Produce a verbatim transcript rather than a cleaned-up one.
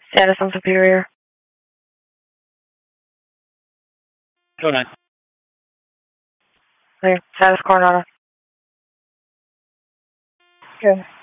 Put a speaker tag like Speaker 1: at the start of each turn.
Speaker 1: Status on Superior.
Speaker 2: Go nine.
Speaker 1: Clear. Status Coronado.
Speaker 3: Good.